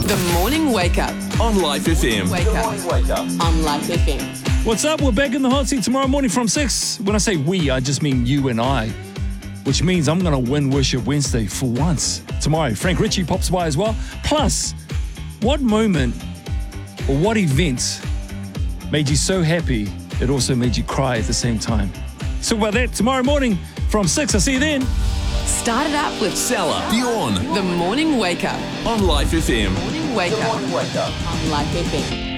The Morning Wake Up. On Life FM. Wake up. On Life FM. What's up? We're back in the hot seat tomorrow morning from 6. When I say we, I just mean you and I, which means I'm going to win Worship Wednesday for once. Tomorrow, Frank Ritchie pops by as well. Plus, what moment or what event made you so happy it also made you cry at the same time? So about that tomorrow morning from 6. I'll see you then. Start it up with Salah, Bjorn. The Morning Wake Up. On Life FM. Morning Wake Up. On Life FM.